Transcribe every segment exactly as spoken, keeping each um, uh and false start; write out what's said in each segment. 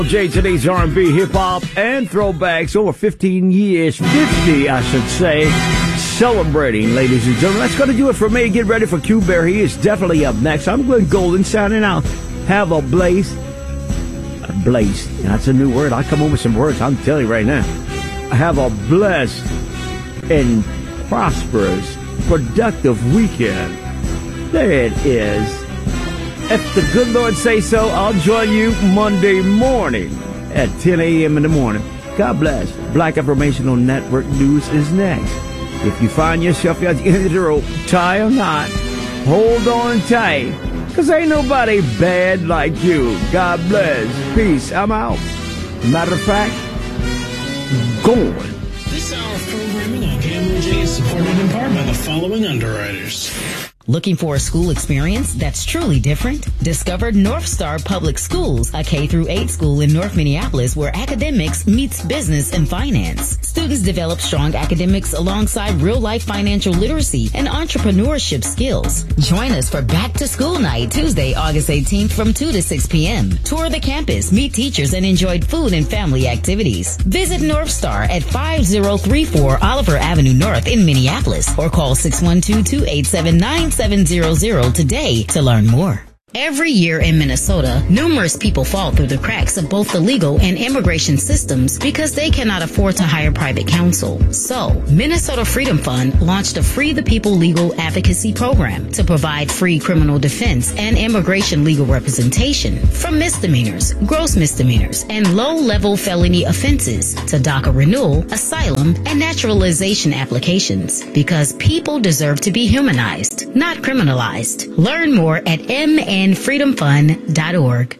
Jay, today's R and B, hip-hop, and throwbacks over fifteen years, fifty, I should say, celebrating, ladies and gentlemen. That's going to do it for me. Get ready for Q-Bear. He is definitely up next. I'm Glenn Golden signing out. Have a blaze. A blaze. That's a new word. I'll come up with some words. I'm telling you right now. Have a blessed and prosperous, productive weekend. There it is. If the good Lord say so, I'll join you Monday morning at ten a.m. in the morning. God bless. Black Informational Network News is next. If you find yourself at the end of the rope, tie or not, hold on tight, because ain't nobody bad like you. God bless. Peace. I'm out. Matter of fact, going. This hour of programming on K M O J is supported in part by the following underwriters. Looking for a school experience that's truly different? Discover North Star Public Schools, a K through eight school in North Minneapolis where academics meets business and finance. Students develop strong academics alongside real-life financial literacy and entrepreneurship skills. Join us for Back to School Night, Tuesday, August eighteenth from two to six p.m. Tour the campus, meet teachers, and enjoy food and family activities. Visit North Star at five oh three four Oliver Avenue North in Minneapolis or call six one two, two eight seven, nine seven zero zero today to learn more. Every year in Minnesota, numerous people fall through the cracks of both the legal and immigration systems because they cannot afford to hire private counsel. So, Minnesota Freedom Fund launched a Free the People Legal Advocacy Program to provide free criminal defense and immigration legal representation from misdemeanors, gross misdemeanors, and low-level felony offenses to DACA renewal, asylum, and naturalization applications because people deserve to be humanized, not criminalized. Learn more at M N freedom fund dot org.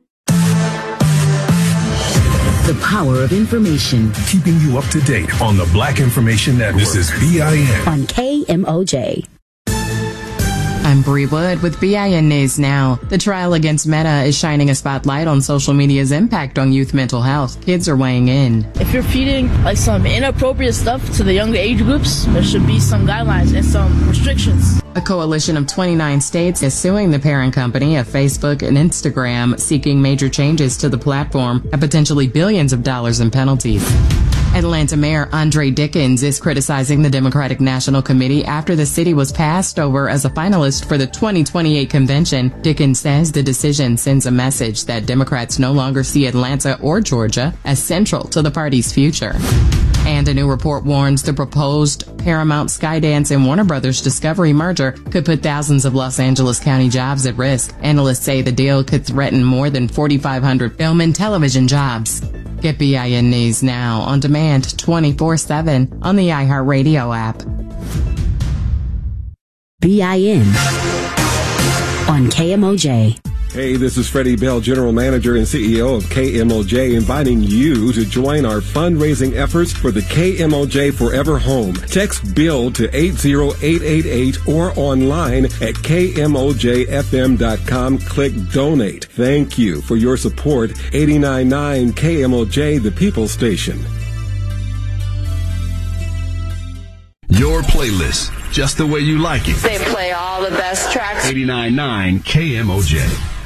The power of information. Keeping you up to date on the Black Information Network. This is B I N. On K M O J. I'm Bree Wood with B I N News Now. The trial against Meta is shining a spotlight on social media's impact on youth mental health. Kids are weighing in. If you're feeding like some inappropriate stuff to the younger age groups, there should be some guidelines and some restrictions. A coalition of twenty-nine states is suing the parent company of Facebook and Instagram, seeking major changes to the platform and potentially billions of dollars in penalties. Atlanta Mayor Andre Dickens is criticizing the Democratic National Committee after the city was passed over as a finalist for the twenty twenty-eight convention. Dickens says the decision sends a message that Democrats no longer see Atlanta or Georgia as central to the party's future. And a new report warns the proposed Paramount, Skydance, and Warner Brothers Discovery merger could put thousands of Los Angeles County jobs at risk. Analysts say the deal could threaten more than forty-five hundred film and television jobs. Get B I N News Now on demand twenty-four seven on the iHeartRadio app. B I N on K M O J. Hey, this is Freddie Bell, General Manager and C E O of K M O J, inviting you to join our fundraising efforts for the K M O J Forever Home. Text BILL to eight zero eight eight eight or online at K M O J F M dot com. Click Donate. Thank you for your support. eighty-nine point nine K M O J, the People Station. Your playlist, just the way you like it. They play all the best tracks. eighty-nine point nine K M O J.